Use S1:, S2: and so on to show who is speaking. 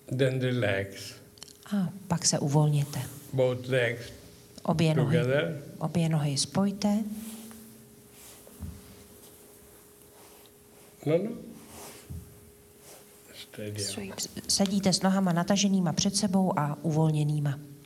S1: Then relax.
S2: A pak se uvolněte.
S1: Both legs
S2: Obě nohy spojte.
S1: No. Steady.
S2: Sedíte s nohama nataženýma před sebou a uvolněnýma.